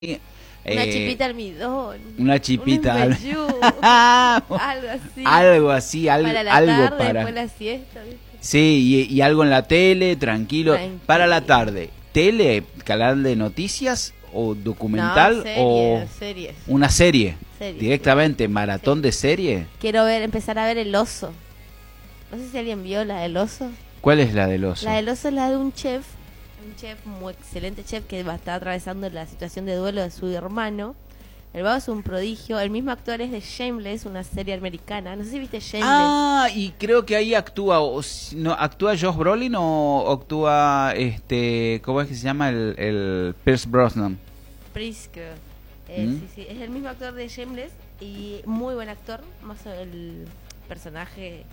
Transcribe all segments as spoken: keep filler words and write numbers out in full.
Una Eh, chipita almidón. una chipita Un al- embellú, algo así. algo así, al- para la algo tarde, para... después la siesta, ¿viste? Sí, y, y algo en la tele, tranquilo. Tranquilo. Para la tarde, tele, canal de noticias o documental No, series, o series. una serie. Series, Directamente, maratón Sí. de serie. Quiero ver, empezar a ver El Oso. No sé si alguien vio la del Oso. ¿Cuál es la del oso? La del Oso es la de un chef, un chef, muy excelente chef que va a estar atravesando la situación de duelo de su hermano. El vago es un prodigio. El mismo actor es de Shameless, una serie americana. No sé si viste Shameless. Ah, y creo que ahí actúa, o si- no, ¿actúa Josh Brolin o actúa, este, cómo es que se llama el, el Pierce Brosnan? Priske. Eh, ¿Mm? Sí, sí, es el mismo actor de Shameless y muy buen actor. Más el personaje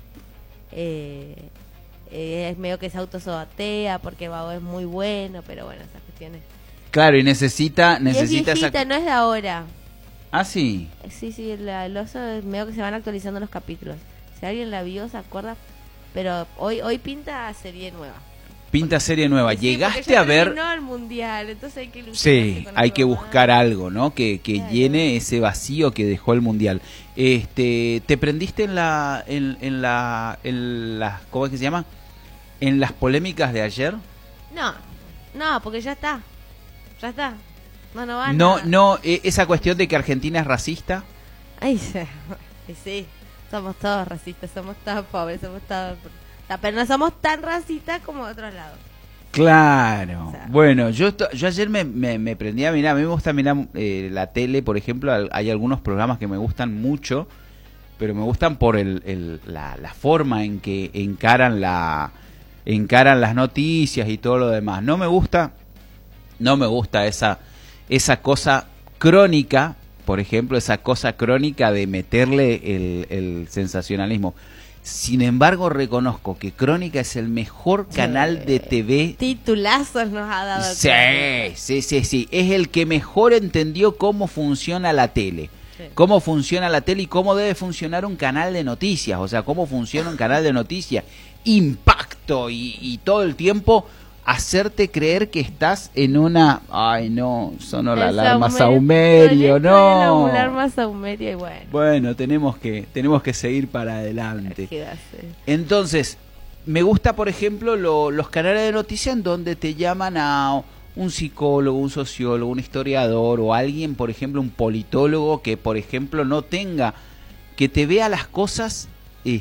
eh, eh, es medio que se autosobatea porque Vago es muy bueno, pero bueno, esas cuestiones. Claro, y necesita, Y es necesita viejita, esa... no es de ahora. Ah, sí. Eh, Sí, sí, la, el oso es medio que se van actualizando los capítulos. Si alguien la vio, se acuerda. Pero hoy hoy pinta serie nueva. Pinta serie nueva. Sí, porque ¿Llegaste ya a ver? terminó el mundial, entonces hay que ilusionarse Sí, con hay algo que más. buscar algo, ¿no? Que, que Claro. llene ese vacío que dejó el mundial. Este, ¿te prendiste en la, en, en la, en las, ¿cómo es que se llama? En las polémicas de ayer. No, no, porque ya está. Ya está. No, no va No, nada. no, eh, esa cuestión de que Argentina es racista. Ay, sí, y sí, somos todos racistas, somos todos pobres, somos todos... Pero no somos tan racistas como de otros lados. Claro. O sea. Bueno, yo esto- yo ayer me, me, me prendí a mirar, a mí me gusta mirar eh, la tele, por ejemplo, al- hay algunos programas que me gustan mucho, pero me gustan por el, el- la, la forma en que encaran la encaran las noticias y todo lo demás. No me gusta, no me gusta esa esa cosa crónica, por ejemplo, esa cosa crónica de meterle el, el sensacionalismo. Sin embargo, reconozco que Crónica es el mejor canal de T V. Titulazos nos ha dado. Sí, sí, sí, sí. Es el que mejor entendió cómo funciona la tele. Sí. Cómo funciona la tele y cómo debe funcionar un canal de noticias. O sea, cómo funciona un canal de noticias. Impacto y, y todo el tiempo hacerte creer que estás en una... Ay, no, sonó la El alarma saumerio, saumerio, proyecto de la no. alarma saumerio y bueno. Bueno, tenemos que, tenemos que seguir para adelante. ¿Qué va a hacer? Entonces, me gusta, por ejemplo, lo- los canales de noticias en donde te llaman a un psicólogo, un sociólogo, un historiador o alguien, por ejemplo, un politólogo que, por ejemplo, no tenga, que te vea las cosas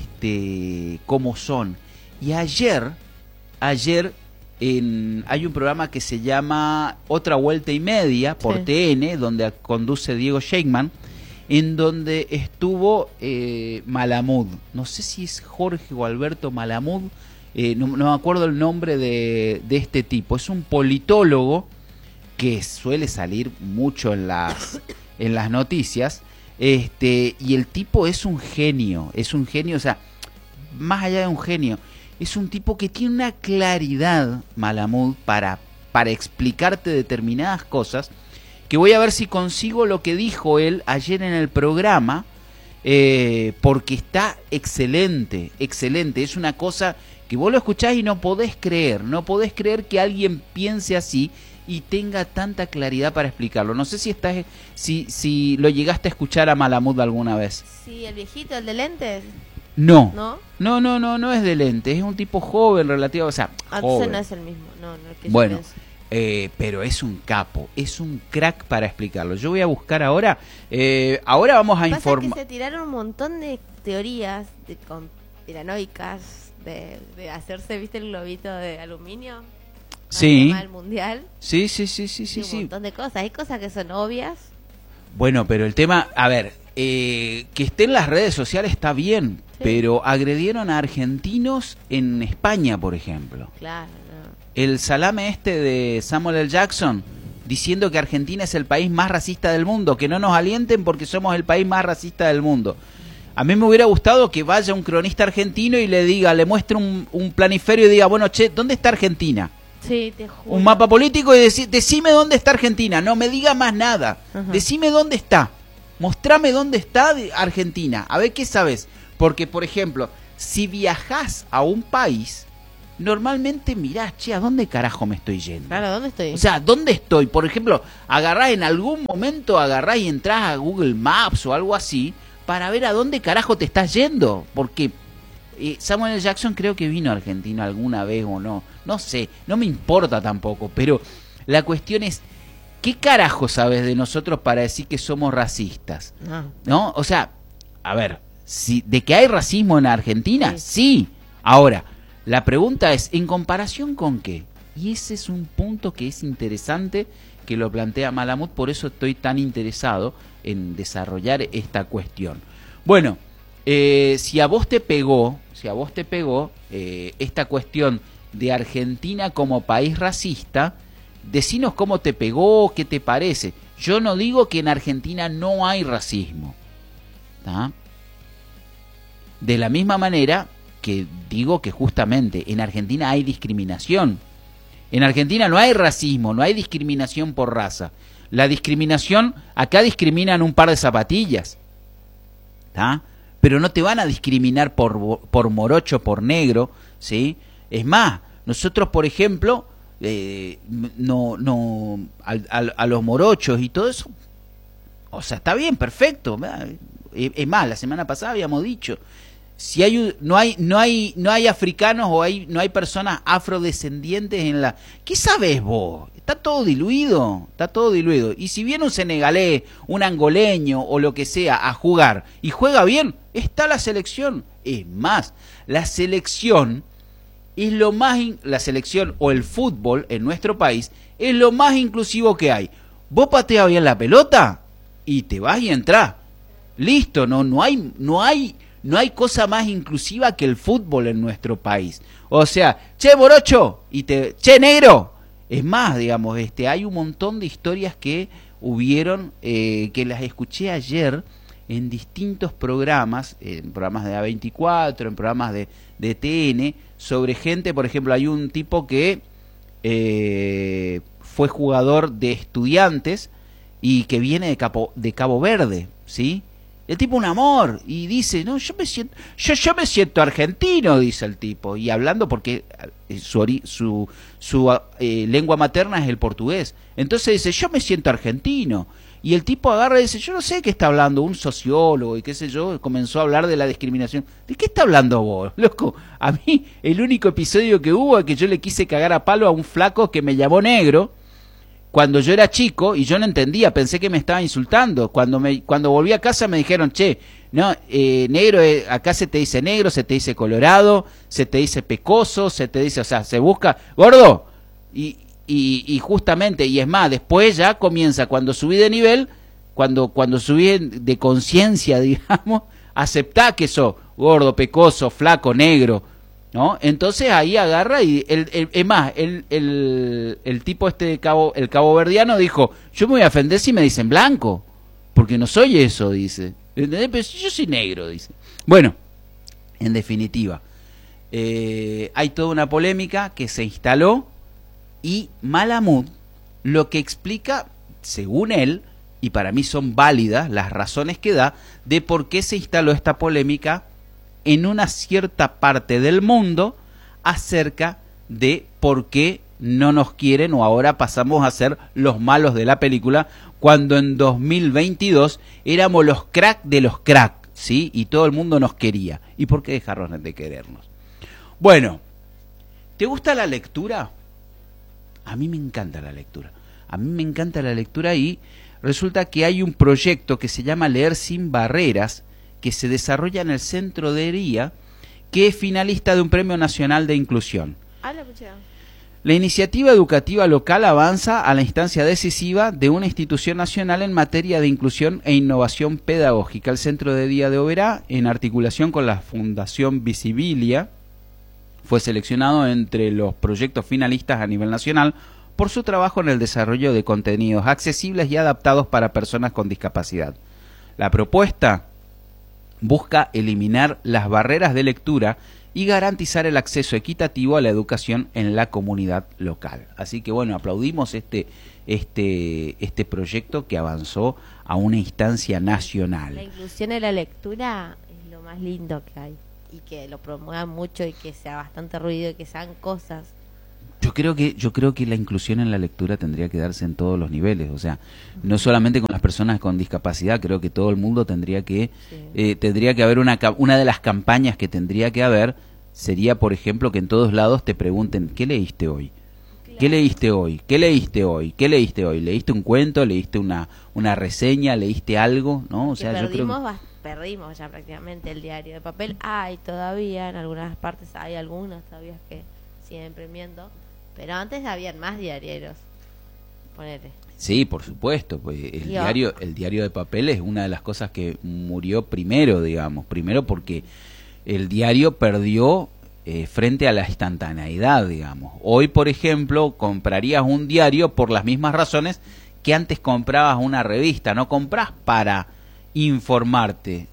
este, como son. Y ayer, ayer en, hay un programa que se llama Otra Vuelta y Media por Sí. T N, donde conduce Diego Sheikman, en donde estuvo eh, Malamud. No sé si es Jorge o Alberto Malamud, eh, no, no me acuerdo el nombre de, de este tipo. Es un politólogo que suele salir mucho en las, en las noticias, este, y el tipo es un genio, es un genio, o sea, más allá de un genio, es un tipo que tiene una claridad, Malamud, para, para explicarte determinadas cosas, que voy a ver si consigo lo que dijo él ayer en el programa, eh, porque está excelente, excelente. Es una cosa que vos lo escuchás y no podés creer, no podés creer que alguien piense así y tenga tanta claridad para explicarlo. No sé si estás, si, si lo llegaste a escuchar a Malamud alguna vez. Sí, el viejito, el de lentes, No, ¿no? no, no, no, no es de lentes, es un tipo joven, relativo, o sea, Entonces joven. no es el mismo, no, no es que yo Bueno, pienso. eh, pero es un capo, es un crack para explicarlo. Yo voy a buscar ahora, eh, ahora vamos a Pasa que informar. se tiraron un montón de teorías de conspiranoicas, de, de hacerse, ¿viste el globito de aluminio? Sí. El tema del mundial. Sí, sí, sí, sí, Y sí, un sí. montón de cosas. Hay cosas que son obvias. Bueno, pero el tema, a ver, eh, que esté en las redes sociales está bien, Sí. pero agredieron a argentinos en España, por ejemplo. Claro, no. El salame este de Samuel L. Jackson diciendo que Argentina es el país más racista del mundo, que no nos alienten porque somos el país más racista del mundo. A mí me hubiera gustado que vaya un cronista argentino y le diga, le muestre un, un planiferio y diga, bueno, che, ¿dónde está Argentina? Sí, te juro. Un mapa político y deci- decime dónde está Argentina, no me diga más nada, Ajá. decime dónde está, mostrame dónde está de Argentina, a ver qué sabes, porque por ejemplo, si viajás a un país, normalmente mirás, che, ¿a dónde carajo me estoy yendo? Claro, ¿dónde estoy? O sea, ¿dónde estoy? Por ejemplo, agarrás en algún momento, agarrás y entrás a Google Maps o algo así, para ver a dónde carajo te estás yendo. Porque eh, Samuel L. Jackson creo que vino a Argentina alguna vez o no. No sé, no me importa tampoco, pero la cuestión es, ¿qué carajo sabes de nosotros para decir que somos racistas? No. ¿No? O sea, a ver, si, ¿de que hay racismo en Argentina? Sí. Sí. Ahora, la pregunta es, ¿en comparación con qué? Y ese es un punto que es interesante, que lo plantea Malamud, por eso estoy tan interesado en desarrollar esta cuestión. Bueno, eh, si a vos te pegó, si a vos te pegó eh, esta cuestión de Argentina como país racista, decinos cómo te pegó, qué te parece. Yo no digo que en Argentina no hay racismo, ¿tá? De la misma manera que digo que justamente en Argentina hay discriminación. En Argentina no hay racismo, no hay discriminación por raza. La discriminación, acá discriminan un par de zapatillas, ¿tá? Pero no te van a discriminar por, por morocho, por negro, ¿sí? Es más, nosotros, por ejemplo, eh, no, no, a, a, a los morochos y todo eso, o sea, está bien, perfecto. Es más, la semana pasada habíamos dicho, si hay no hay no hay no hay africanos o hay no hay personas afrodescendientes en la, ¿qué sabes vos? Está todo diluido, está todo diluido. Y si viene un senegalés, un angoleño o lo que sea a jugar y juega bien, está la selección. Es más, la selección es lo más in, la selección o el fútbol en nuestro país es lo más inclusivo que hay. Vos pateas bien la pelota y te vas y entrás. Listo, no no hay no hay No hay cosa más inclusiva que el fútbol en nuestro país. O sea, che morocho, y te, che negro. Es más, digamos, este, hay un montón de historias que hubieron, eh, que las escuché ayer en distintos programas, en programas de A veinticuatro, en programas de, de T N, sobre gente, por ejemplo, hay un tipo que eh, fue jugador de Estudiantes y que viene de Cabo, de Cabo Verde, ¿sí? El tipo un amor, y dice, no, yo me siento, yo, yo me siento argentino, dice el tipo, y hablando porque su, su, su eh, lengua materna es el portugués. Entonces dice, yo me siento argentino. Y el tipo agarra y dice, yo no sé qué está hablando, un sociólogo y qué sé yo, comenzó a hablar de la discriminación. ¿De qué está hablando vos, loco? A mí, el único episodio que hubo es que yo le quise cagar a palo a un flaco que me llamó negro, cuando yo era chico, y yo no entendía, pensé que me estaba insultando. Cuando me cuando volví a casa me dijeron, che, no, eh, negro, eh, acá se te dice negro, se te dice colorado, se te dice pecoso, se te dice, o sea, se busca, gordo. Y, y, y justamente, y es más, después ya comienza, cuando subí de nivel, cuando, cuando subí de conciencia, digamos, aceptá que sos gordo, pecoso, flaco, negro, ¿no? Entonces ahí agarra y el, el, es más, el, el, el tipo este de Cabo, el caboverdiano dijo, yo me voy a ofender si me dicen blanco, porque no soy eso, dice. ¿Entendés? Pero yo soy negro, dice. Bueno, en definitiva, eh, hay toda una polémica que se instaló y Malamud lo que explica, según él, y para mí son válidas las razones que da, de por qué se instaló esta polémica en una cierta parte del mundo acerca de por qué no nos quieren o ahora pasamos a ser los malos de la película cuando en dos mil veintidós éramos los crack de los crack, ¿sí? Y todo el mundo nos quería. ¿Y por qué dejarnos de querernos? Bueno, ¿te gusta la lectura? A mí me encanta la lectura. A mí me encanta la lectura y resulta que hay un proyecto que se llama Leer Sin Barreras, que se desarrolla en el Centro de Hería, que es finalista de un Premio Nacional de Inclusión. Ah, la pucha. La iniciativa educativa local avanza a la instancia decisiva de una institución nacional en materia de inclusión e innovación pedagógica. El Centro de Día de Oberá, en articulación con la Fundación Visibilia, fue seleccionado entre los proyectos finalistas a nivel nacional por su trabajo en el desarrollo de contenidos accesibles y adaptados para personas con discapacidad. La propuesta busca eliminar las barreras de lectura y garantizar el acceso equitativo a la educación en la comunidad local. Así que bueno, aplaudimos este, este, este proyecto que avanzó a una instancia nacional. La inclusión en la lectura es lo más lindo que hay. y que lo promuevan mucho y que sea bastante ruido y que sean cosas. Yo creo que yo creo que la inclusión en la lectura tendría que darse en todos los niveles, o sea, no solamente con las personas con discapacidad, creo que todo el mundo tendría que Sí. eh, tendría que haber una ca- una de las campañas que tendría que haber sería, por ejemplo, que en todos lados te pregunten ¿qué leíste hoy? ¿Qué leíste hoy? ¿Qué leíste hoy? ¿Qué leíste hoy? ¿Leíste un cuento? ¿Leíste una una reseña? ¿Leíste algo? ¿No? O Que sea, yo creo perdimos, que... bas- perdimos ya prácticamente el diario de papel. Hay todavía, en algunas partes hay algunas todavía que siguen imprimiendo, pero antes habían más diarieros. Ponete. Sí, por supuesto, pues el Yo- diario el diario de papel es una de las cosas que murió primero, digamos, primero porque el diario perdió eh, frente a la instantaneidad, digamos. Hoy, por ejemplo, comprarías un diario por las mismas razones que antes comprabas una revista, no compras para informarte,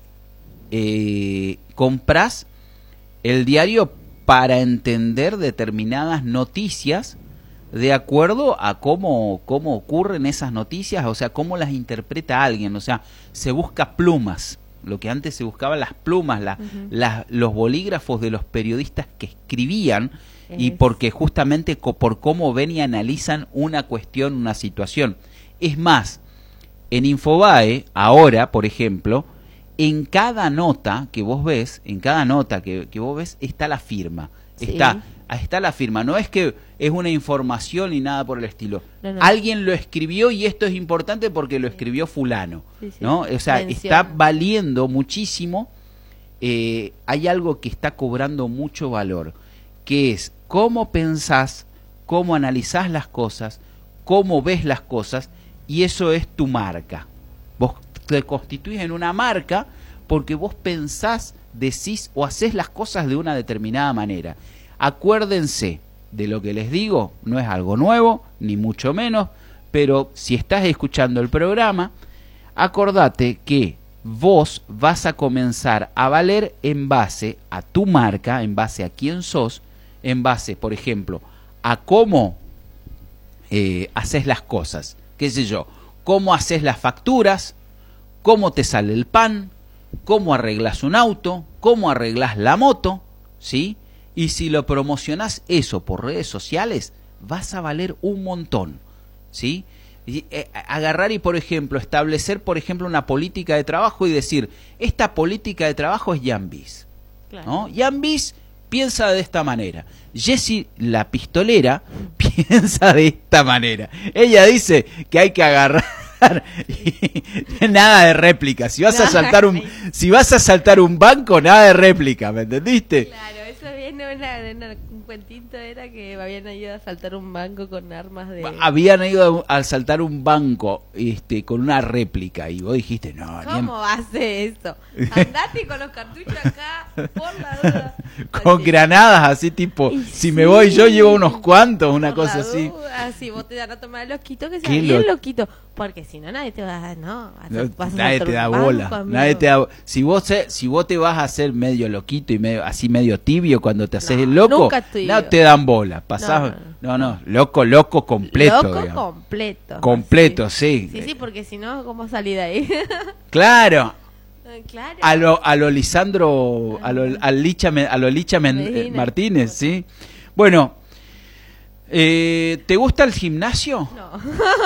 eh, compras el diario para entender determinadas noticias de acuerdo a cómo, cómo ocurren esas noticias, o sea, cómo las interpreta alguien, o sea, se busca plumas, lo que antes se buscaba las plumas, la, Ujú. las- los bolígrafos de los periodistas que escribían, y Es- porque justamente co- por cómo ven y analizan una cuestión, una situación. Es más, en Infobae, ahora, por ejemplo, en cada nota que vos ves, en cada nota que, que vos ves, está la firma. Sí. Está, está la firma. No es que es una información ni nada por el estilo. No, no. Alguien lo escribió y esto es importante porque lo escribió fulano. Sí, sí. ¿No? O sea, Menciona. está valiendo muchísimo. Eh, hay algo que está cobrando mucho valor, que es cómo pensás, cómo analizás las cosas, cómo ves las cosas, y eso es tu marca. Vos te constituís en una marca porque vos pensás, decís o hacés las cosas de una determinada manera. Acuérdense de lo que les digo, no es algo nuevo, ni mucho menos, pero si estás escuchando el programa, acordate que vos vas a comenzar a valer en base a tu marca, en base a quién sos, en base, por ejemplo, a cómo eh, haces las cosas, qué sé yo, cómo haces las facturas, cómo te sale el pan, cómo arreglas un auto, cómo arreglas la moto, ¿sí? Y si lo promocionás eso por redes sociales, vas a valer un montón, ¿sí? Y, eh, agarrar y, por ejemplo, establecer, por ejemplo, una política de trabajo y decir, esta política de trabajo es Jan Bis, Claro. ¿no? Jan Bis piensa de esta manera. Jessie, la pistolera, piensa de esta manera. Ella dice que hay que agarrar y nada de réplica. Si vas a saltar un, si vas a saltar un banco, nada de réplica, ¿me entendiste? Claro, eso viene una, una- un cuentito, era que habían ido a saltar un banco con armas de... Habían ido a saltar un banco este, con una réplica y vos dijiste, no, ni en- ¿Cómo hace eso? Andate con los cartuchos acá, por la duda. con Así. granadas así tipo, Y si sí. me voy yo llevo unos cuantos, una Por cosa la así. duda, si vos te dan a tomar el loquito, que sea Qué bien lo- loquito. Porque si no, nadie te va a dar, no. vas a- No, vas a nadie saltar te da un banco, bola, amigo. nadie te da, si vos se- si vos te vas a hacer medio loquito y medio así medio tibio cuando te haces No, el loco, nunca tibio. no te dan bola, pasás, no, no, loco, loco completo, Loco digamos. completo. Completo, así. sí. Sí, sí, porque si no, ¿cómo salí de ahí? Claro, Claro. a lo a lo Lisandro, a lo al Licha Me- a lo Licha Men- eh, Medina. Martínez, sí. Bueno, eh, ¿te gusta el gimnasio? No.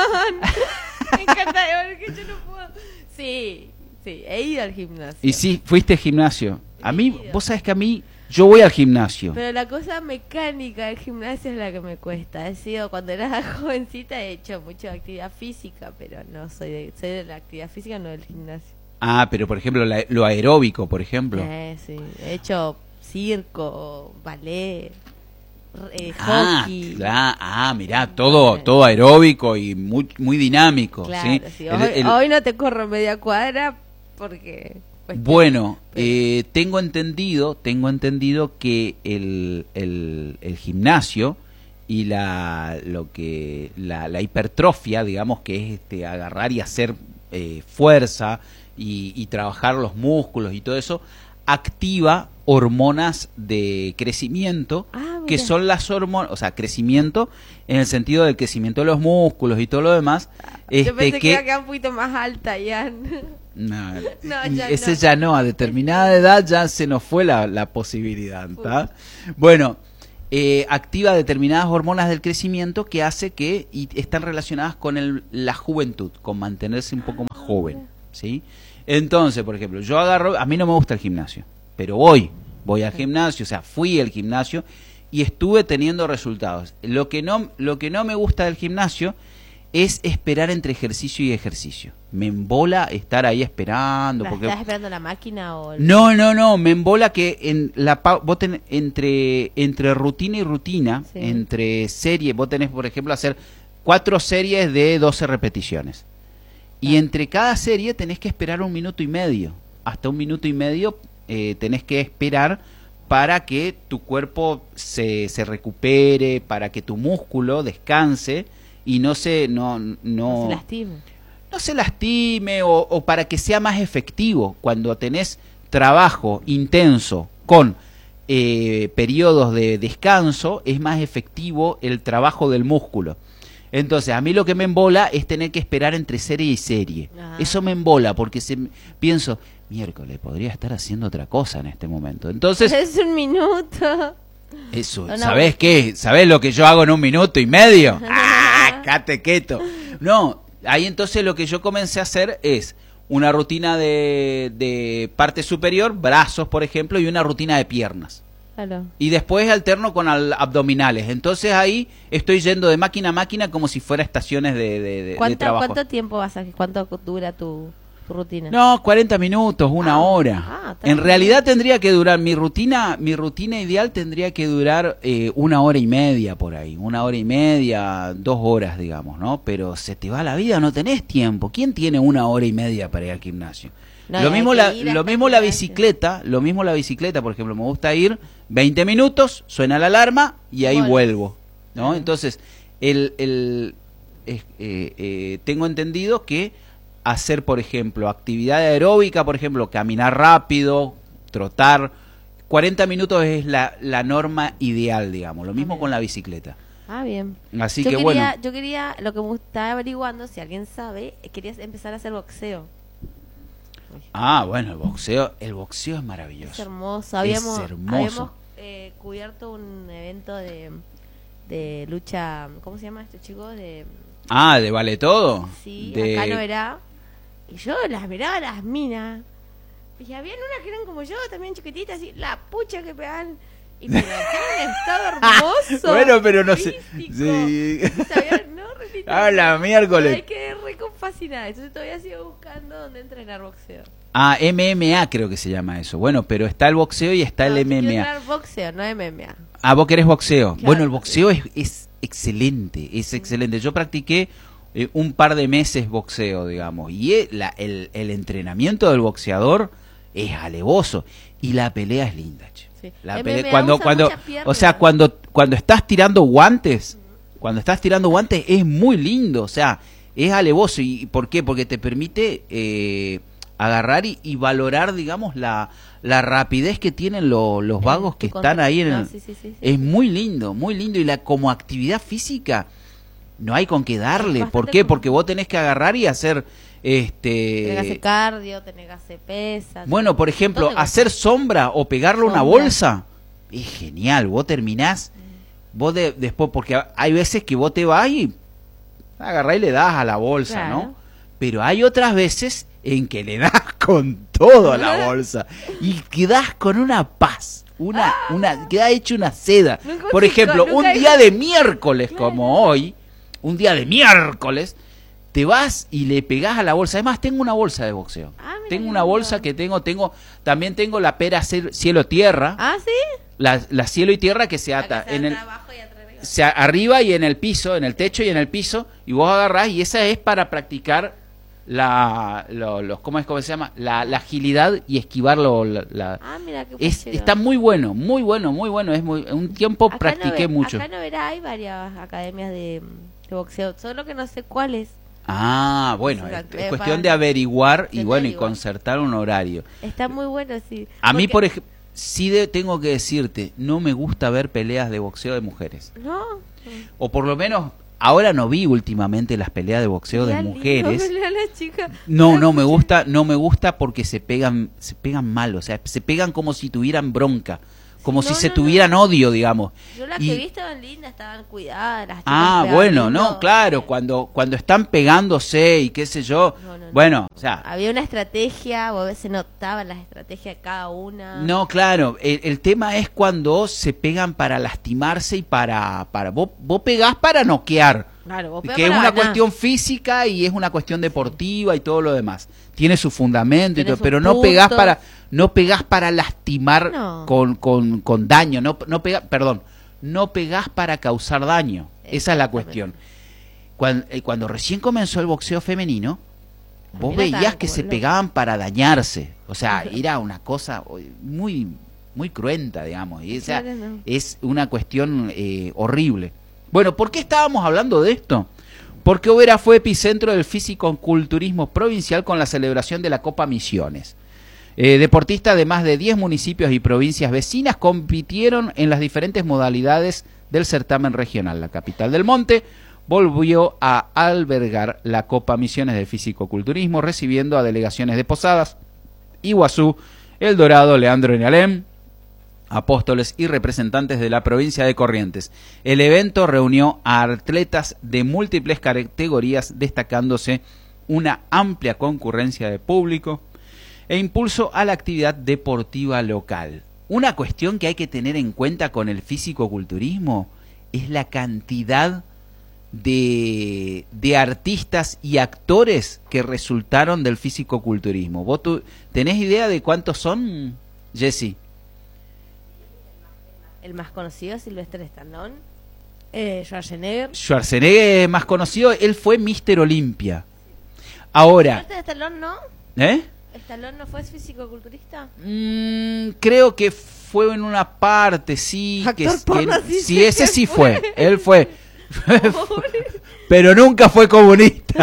Me encanta, porque yo no puedo. Sí, sí, he ido al gimnasio. Y sí, fuiste al gimnasio. A mí, He ido. vos sabés que a mí, yo voy al gimnasio. Pero la cosa mecánica del gimnasio es la que me cuesta. He sido, cuando era jovencita, he hecho mucha actividad física, pero no soy de, soy de la actividad física, no del gimnasio. Ah, pero por ejemplo, la- lo aeróbico, por ejemplo. Eh, sí, he hecho circo, ballet, eh, Ah, hockey. cla- ah, mirá, todo, todo aeróbico y muy, muy dinámico. Claro, ¿sí? sí. El- Hoy, el- hoy no te corro media cuadra porque... cuestión- bueno, pero- eh, tengo entendido, tengo entendido que el, el, el gimnasio y la lo que la, la hipertrofia, digamos, que es este agarrar y hacer eh, fuerza y, y trabajar los músculos y todo eso, activa hormonas de crecimiento, Ah, que mira. son las hormonas, o sea, crecimiento en el sentido del crecimiento de los músculos y todo lo demás, Yo este pensé que, que iba a quedar un poquito más alta ya. No, No, ya ese no. ya no, a determinada edad ya se nos fue la, la posibilidad, ¿tá? Bueno, eh, activa determinadas hormonas del crecimiento que hace que, y están relacionadas con el, la juventud, con mantenerse un poco más joven, ¿sí? Entonces, por ejemplo, yo agarro, a mí no me gusta el gimnasio, pero voy, voy al gimnasio, o sea, fui al gimnasio y estuve teniendo resultados. Lo que no, lo que no me gusta del gimnasio es esperar entre ejercicio y ejercicio. Me embola estar ahí esperando. ¿La Porque... ¿Estás esperando la máquina o el... No, no, no, me embola que en la pa- vos tenés, entre, entre rutina y rutina, Sí. entre serie, vos tenés, por ejemplo, hacer cuatro series de doce repeticiones. Y Ah. entre cada serie tenés que esperar un minuto y medio. Hasta un minuto y medio eh, tenés que esperar para que tu cuerpo se, se recupere, para que tu músculo descanse y no se no no, No se lastima. no se lastime o, o para que sea más efectivo cuando tenés trabajo intenso con eh, periodos de descanso, es más efectivo el trabajo del músculo. Entonces, a mí lo que me embola es tener que esperar entre serie y serie. Ah. Eso me embola porque se, pienso, miércoles, podría estar haciendo otra cosa en este momento. Entonces, Es un minuto. eso, No, no. ¿sabés qué? ¿Sabés lo que yo hago en un minuto y medio? ¡Ah, cate quieto! No, ahí entonces lo que yo comencé a hacer es una rutina de, de parte superior, brazos, por ejemplo, y una rutina de piernas. Claro. Y después alterno con al- abdominales. Entonces ahí estoy yendo de máquina a máquina como si fuera estaciones de, de, de- de ¿Cuánto, trabajo. ¿Cuánto tiempo vas a... ¿Cuánto dura tu, tu rutina? No, cuarenta minutos, una Ah, hora. ah, está en bien. realidad tendría que durar, mi rutina, mi rutina ideal tendría que durar eh, una hora y media por ahí, una hora y media, dos horas, digamos, ¿no? Pero se te va la vida, no tenés tiempo. ¿Quién tiene una hora y media para ir al gimnasio? No, lo hay mismo que la, ir lo hasta mismo el la gimnasio. bicicleta, lo mismo la bicicleta, por ejemplo, me gusta ir veinte minutos, suena la alarma y ahí Vuelves. vuelvo, ¿no? Claro. Entonces, el, el, es- eh, eh, tengo entendido que hacer, por ejemplo, actividad aeróbica, por ejemplo, caminar rápido, trotar, cuarenta minutos es la, la norma ideal, digamos, lo mismo bien. con la bicicleta. Ah, bien. Así yo que quería, bueno, yo quería, lo que me estaba averiguando, si alguien sabe, eh, quería empezar a hacer boxeo. ah, bueno, el boxeo, el boxeo es Es maravilloso. hermoso. Habíamos, hermoso. habíamos eh, cubierto un evento de, de lucha, ¿cómo se llama este chico? De, Ah, de vale todo. sí, de... acá no era. Y yo las miraba las minas. Y habían unas que eran como yo, también chiquititas, y la pucha que pegaban. Y pero tienen un estado hermoso. Bueno, pero no sé. físico. Sí. Y sabía- no, re lindo. Ah, la miércoles. Ay, quedé re con fascinada. Entonces todavía sigo buscando dónde entrenar boxeo. Ah, M M A creo que se llama eso. Bueno, pero está el boxeo y está No, el yo quiero M M A. entrenar boxeo, no M M A. Ah, vos querés boxeo. Claro. Bueno, el boxeo es, es excelente, es excelente. Yo practiqué eh, un par de meses boxeo, digamos, y eh, la- el, el entrenamiento del boxeador es alevoso y la pelea es linda, che. Sí. La M pelea- M A cuando usa cuando muchas piernas. o sea, cuando cuando estás tirando guantes, cuando estás tirando guantes es muy lindo, o sea, es alevoso. ¿Y por qué? Porque te permite eh, agarrar y, y valorar, digamos, la, la rapidez que tienen lo- los vagos Tu que contra- están ahí en no, el, sí, sí, sí, sí. es muy lindo, muy lindo. Y la como actividad física no hay con qué darle. bastante ¿Por qué? como- Porque vos tenés que agarrar y hacer Tenés que hacer este cardio, tenés que hacer pesas. bueno, por ejemplo, ¿Dónde vas? hacer sombra o pegarle una Sombra. bolsa es genial. Vos terminás, vos de- después, porque hay veces que vos te vas y agarrás y le das a la bolsa, Claro. ¿no? Pero hay otras veces en que le das con todo a la bolsa y quedás con una paz, una, una, queda hecho una seda. Nunca Por escuché- ejemplo, nunca un he- día de miércoles Claro. como hoy, un día de miércoles, te vas y le pegás a la bolsa. Además, tengo una bolsa de boxeo. Ah, mira tengo qué una lindo. bolsa que tengo, tengo, también tengo la pera ciel- cielo-tierra, Ah, ¿sí? la, la cielo y tierra que se ata Acá se en el, ata abajo y atrás arriba. se a- arriba y en el piso, en el techo y en el piso, y vos agarrás y esa es para practicar la, lo- los, ¿cómo es cómo se llama? La, la agilidad y esquivar lo- la, la- Ah, mira qué es, fachero. está muy bueno, muy bueno, muy bueno. Es muy, un tiempo Acá practiqué no ve- mucho. Acá en Noverá hay varias academias de, de boxeo, solo que no sé cuáles. Ah, bueno, Sí, es, eh, es cuestión para- de averiguar y cuestión de bueno, y averiguar. concertar un horario. Está muy bueno, sí. A mí, Porque- por ejemplo, sí de- tengo que decirte, no me gusta ver peleas de boxeo de mujeres. No. O por lo menos ahora no vi últimamente las peleas de boxeo de Qué mujeres. lindo, pelea la chica. No, no me gusta, no me gusta porque se pegan, se pegan mal, o sea, se pegan como si tuvieran bronca, como Sí, si no, se no, tuvieran odio, digamos. Yo las Y- que vi estaban lindas, estaban cuidadas. Las chicas Ah, pegaban bueno, lindo. no, claro, cuando cuando están pegándose y qué sé yo, No, no, no. bueno, o sea, Había una estrategia, vos ves, se notaban las estrategias de cada una. no, claro, el, el tema es cuando se pegan para lastimarse y para, para vos, vos pegás para noquear, Claro, vos que pegás es para una ganar. cuestión física y es una cuestión deportiva y todo lo demás. Tiene su fundamento y Tiene todo, sus pero no pegás puntos. para no pegás para lastimar No. con, con, con daño, no no pegás, perdón, no pegás para causar daño. Esa es la Exactamente. cuestión. Cuando, eh, cuando recién comenzó el boxeo femenino, vos Mira, veías estaban que como se locos. pegaban para dañarse. O sea, era una cosa muy muy cruenta, digamos. Y esa Claro, no. es una cuestión eh, horrible. Bueno, ¿por qué estábamos hablando de esto? Porque Oberá fue epicentro del físico-culturismo provincial con la celebración de la Copa Misiones. Eh, deportistas de más de diez municipios y provincias vecinas compitieron en las diferentes modalidades del certamen regional. La capital del Monte volvió a albergar la Copa Misiones de Físico-Culturismo, recibiendo a delegaciones de Posadas, Iguazú, El Dorado, Leandro y Alem, Apóstoles y representantes de la provincia de Corrientes. El evento reunió a atletas de múltiples categorías, destacándose una amplia concurrencia de público e impulso a la actividad deportiva local. Una cuestión que hay que tener en cuenta con el físico-culturismo es la cantidad de, de artistas y actores que resultaron del físico-culturismo. ¿Vos tú, tenés idea de cuántos son, Jessy? El más conocido es Sylvester Stallone, eh, Schwarzenegger. Schwarzenegger es más conocido, él fue míster Olimpia. Ahora, ¿Sylvester Stallone no? ¿eh? ¿Stallone no fue físico-culturista? Mm, creo que fue en una parte, sí. Actor que, que- porno, sí sí, sé ese que sí fue. fue. Él fue. Pobre. Pero nunca fue comunista.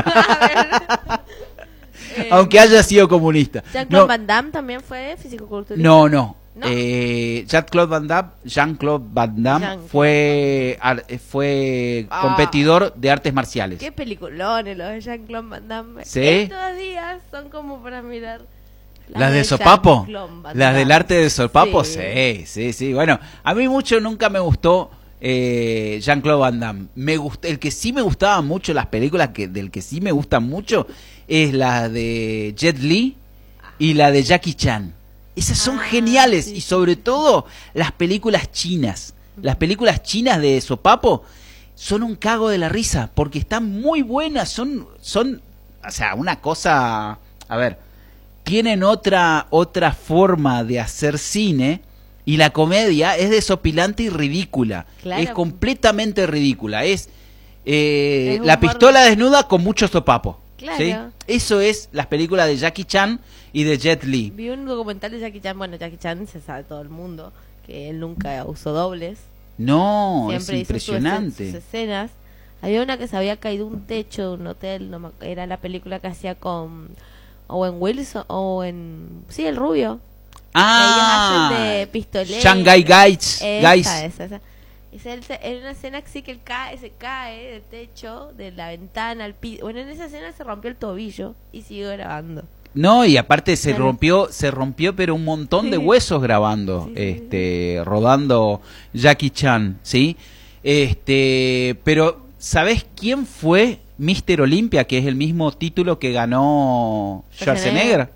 Eh, Aunque haya sido comunista. Jean-Claude No, Van Damme también fue físico-culturista. no, no. ¿No? Eh, Jean-Claude Van Damme, Jean-Claude Van Damme Jean-Claude fue, ar- fue Ah. competidor de artes marciales. Qué peliculones los de Jean-Claude Van Damme. ¿Sí? Estos días son como para mirar. ¿Las de Sopapo? Jean-Claude Van ¿Las Damme. del arte de Sopapo? Sí. Sí, sí, sí. Bueno, a mí mucho nunca me gustó eh, Jean-Claude Van Damme. Me gust- el que sí me gustaban mucho, las películas que del que sí me gustan mucho, es la de Jet Li y la de Jackie Chan. Esas son Ah, geniales. sí, Y sobre todo las películas chinas. Las películas chinas de Sopapo son un cago de la risa, porque están muy buenas. Son, son, o sea, una cosa... A ver, tienen otra, otra forma de hacer cine y la comedia es desopilante y ridícula. Claro. Es completamente ridícula. Es, eh, Es la humor- pistola desnuda con mucho sopapo. Claro. ¿sí? Eso es las películas de Jackie Chan y de Jet Li. Vi un documental de Jackie Chan. Bueno, Jackie Chan se sabe todo el mundo que él nunca usó dobles. No, es Siempre hizo sus escen- impresionante. sus escenas. Había una que se había caído un techo de un hotel. No me ac- era la película que hacía con Owen Wilson. Owen. Sí, el rubio. Ah, Ellos hacen de pistolero. Shanghai Guys. Esa, Guys. esa, esa. Es el- en una escena que sí que él cae, se cae del techo, de la ventana al piso. Bueno, en esa escena se rompió el tobillo y siguió grabando. No, y aparte se Claro. rompió, se rompió pero un montón de Sí. huesos grabando, Sí, sí, este, rodando Jackie Chan, ¿sí? Este, pero ¿sabés quién fue míster Olimpia, que es el mismo título que ganó Schwarzenegger?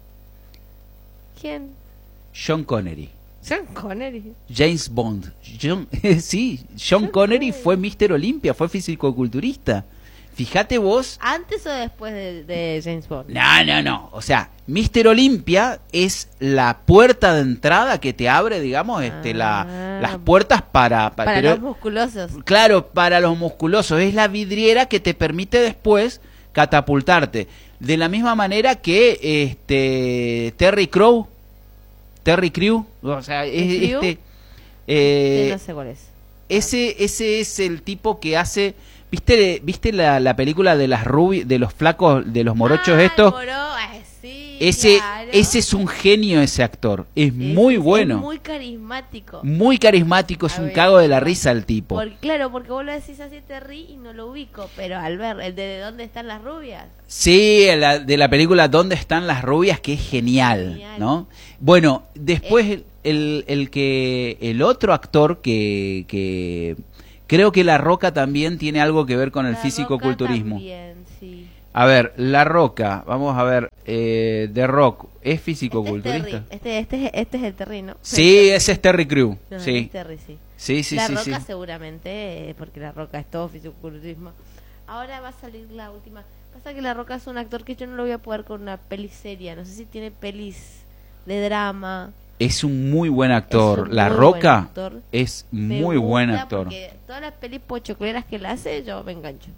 ¿Quién? Sean Connery. Sean Connery. James Bond. John- sí, Sean Connery fue míster Olimpia, fue fisicoculturista. Fíjate vos. ¿Antes o después de, de James Bond? No, no, no. O sea, míster Olimpia es la puerta de entrada que te abre, digamos, este, la, Ah. las puertas para... pa- Para pero- los musculosos. Claro, para los musculosos. Es la vidriera que te permite después catapultarte. De la misma manera que este Terry Crew. Terry Crew. O sea, es, ¿El Crew? este... eh, Que no sé cuál es. ese, ese es el tipo que hace... ¿Viste, viste la, la película de las rubi, de los flacos, de los morochos Ah, el estos? moró, ay, sí, Ese, claro. ese es un genio, ese actor. Es, es muy bueno. Es muy carismático. Muy carismático, es a un ver, cago de la risa el tipo. Por, claro, porque vos lo decís así, te rí y no lo ubico, pero al ver el de, de ¿Dónde están las rubias? Sí, la, de la película ¿Dónde están las rubias? Que es genial, genial. ¿no? Bueno, después eh. el, el que el otro actor que, que creo que La Roca también tiene algo que ver con el físico-culturismo. También, sí. A ver, La Roca, vamos a ver, eh, The Rock, ¿es físico-culturista? Este, este, este, este es el Terry, ¿no? Sí, ese es Terry Crew, no, sí. Es Terry, sí. Sí, sí, La sí, Roca sí. seguramente, porque La Roca es todo físico-culturismo. Ahora va a salir la última. Pasa que La Roca es un actor que yo no lo voy a poder con una peli seria. No sé si tiene pelis de drama. Es un muy buen actor. Un La muy Roca buen actor. es me muy buen actor. Porque todas las pelis pochocleras que él hace, yo me engancho.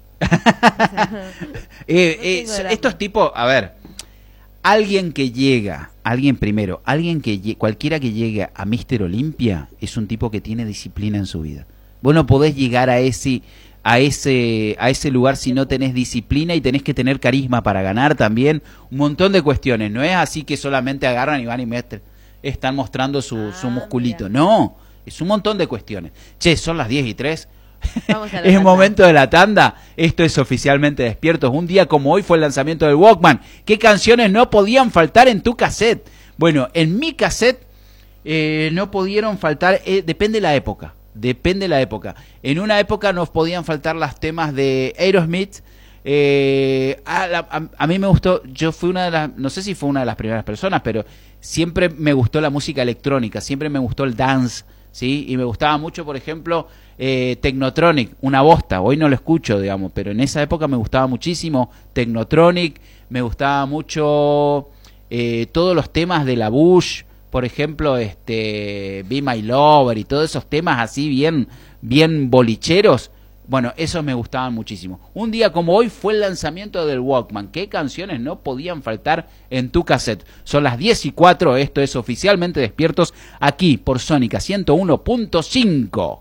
eh, eh, no estos tipos, a ver, alguien que llega, alguien primero, alguien que cualquiera que llegue a míster Olimpia es un tipo que tiene disciplina en su vida. Vos no podés llegar a ese a ese a ese lugar si no tenés disciplina y tenés que tener carisma para ganar también, un montón de cuestiones. No es así que solamente agarran y van y meten, están mostrando su, ah, su musculito. Mira. No, es un montón de cuestiones. Che, son las diez y tres. Es el momento de la tanda. Esto es Oficialmente Despiertos. Un día como hoy fue el lanzamiento del Walkman. ¿Qué canciones no podían faltar en tu cassette? Bueno, en mi cassette eh, no pudieron faltar, eh, depende de la época. Depende de la época. En una época nos podían faltar los temas de Aerosmith. Eh, a, la, a, a mí me gustó, yo fui una de las, no sé si fue una de las primeras personas, pero siempre me gustó la música electrónica, siempre me gustó el dance, ¿sí? Y me gustaba mucho, por ejemplo, eh, Technotronic, una bosta, hoy no lo escucho, digamos, pero en esa época me gustaba muchísimo Technotronic, me gustaba mucho eh, todos los temas de la Bush, por ejemplo, este Be My Lover y todos esos temas así bien, bien bolicheros. Bueno, esos me gustaban muchísimo. Un día como hoy fue el lanzamiento del Walkman. ¿Qué canciones no podían faltar en tu cassette? Son las diez y cuatro, esto es Oficialmente Despiertos, aquí por Sónica ciento uno punto cinco.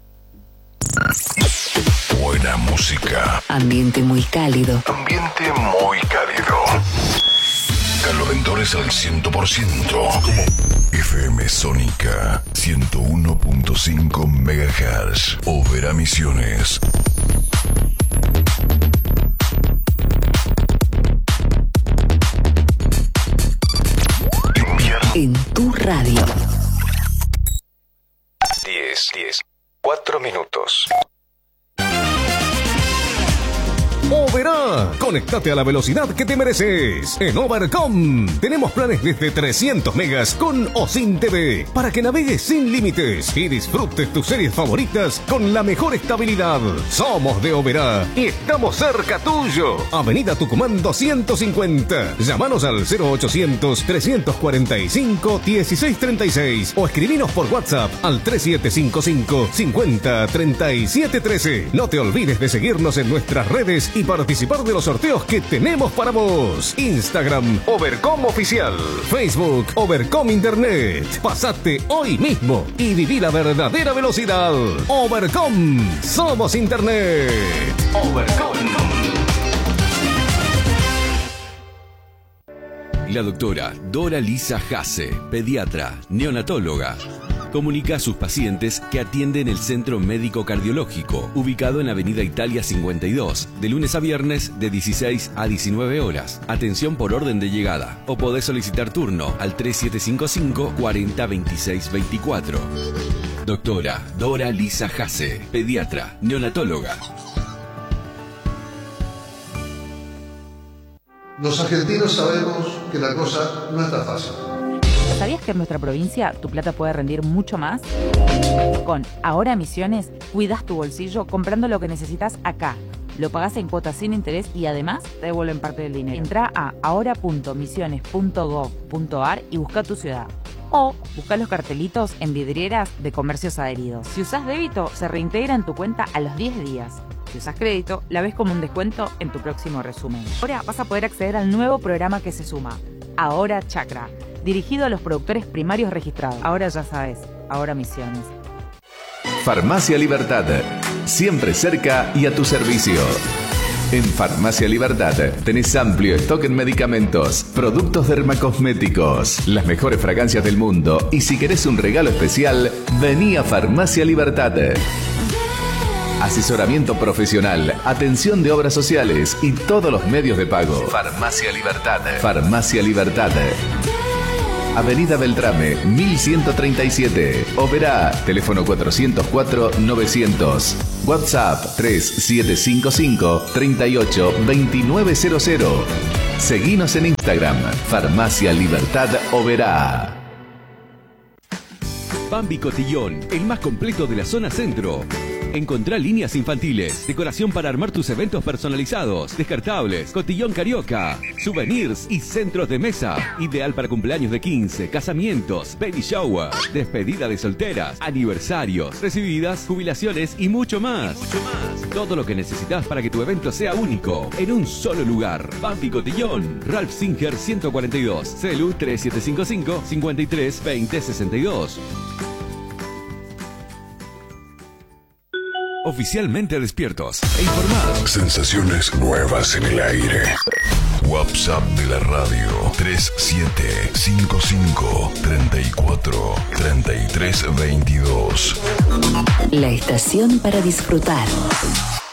Buena música. Ambiente muy cálido. Ambiente muy cálido. Caloventores al cien por ciento. F M Sónica ciento uno punto cinco megahertz. Overa Misiones. En tu radio. diez, diez, cuatro minutos. Oberá, conéctate a la velocidad que te mereces. En Overcom tenemos planes desde trescientos megas con o sin T V para que navegues sin límites y disfrutes tus series favoritas con la mejor estabilidad. Somos de Oberá y estamos cerca tuyo. Avenida Tucumán doscientos cincuenta. Llámanos al cero ochocientos, trescientos cuarenta y cinco, dieciséis treinta y seis o escribinos por WhatsApp al tres siete cinco cinco, cincuenta, treinta y siete trece. No te olvides de seguirnos en nuestras redes y participar de los sorteos que tenemos para vos. Instagram, Overcom Oficial. Facebook, Overcom Internet. Pasate hoy mismo y viví la verdadera velocidad. Overcom. Somos Internet. Overcom. La doctora Dora Lisa Hasse, pediatra, neonatóloga. Comunica a sus pacientes que atienden el Centro Médico Cardiológico, ubicado en Avenida Italia cincuenta y dos, de lunes a viernes de dieciséis a diecinueve horas. Atención por orden de llegada. O podés solicitar turno al tres siete cinco cinco, cuarenta, veintiséis veinticuatro. Doctora Dora Lisa Hasse, pediatra, neonatóloga. Los argentinos sabemos que la cosa no está fácil. ¿Sabías que en nuestra provincia tu plata puede rendir mucho más? Con Ahora Misiones, cuidas tu bolsillo comprando lo que necesitas acá. Lo pagás en cuotas sin interés y además te devuelven parte del dinero. Entrá a ahora punto misiones punto gov punto ar y busca tu ciudad. O busca los cartelitos en vidrieras de comercios adheridos. Si usás débito, se reintegra en tu cuenta a los diez días. Si usás crédito, la ves como un descuento en tu próximo resumen. Ahora vas a poder acceder al nuevo programa que se suma, Ahora Chakra, dirigido a los productores primarios registrados. Ahora ya sabes, Ahora Misiones. Farmacia Libertad, siempre cerca y a tu servicio. En Farmacia Libertad tenés amplio stock en medicamentos, productos dermacosméticos, las mejores fragancias del mundo y si querés un regalo especial, vení a Farmacia Libertad. Asesoramiento profesional, atención de obras sociales y todos los medios de pago. Farmacia Libertad. Farmacia Libertad. Avenida Beltrame, mil ciento treinta y siete. Oberá, teléfono cuatrocientos cuatro novecientos. WhatsApp tres siete cinco cinco, treinta y ocho, veintinueve cero cero. Seguinos en Instagram, Farmacia Libertad Oberá. Bambi Cotillón, el más completo de la zona centro. Encontrá líneas infantiles, decoración para armar tus eventos personalizados, descartables, cotillón carioca, souvenirs y centros de mesa. Ideal para cumpleaños de quince, casamientos, baby shower, despedida de solteras, aniversarios, recibidas, jubilaciones y mucho más. Mucho más. Todo lo que necesitas para que tu evento sea único, en un solo lugar. Bambi Cotillón, Ralph Singer ciento cuarenta y dos, Celu tres siete cinco cinco, cincuenta y tres, veinte, sesenta y dos. Oficialmente despiertos e informados. Sensaciones nuevas en el aire. WhatsApp de la radio tres siete cinco cinco, treinta y cuatro, treinta y tres, veintidós. La estación para disfrutar.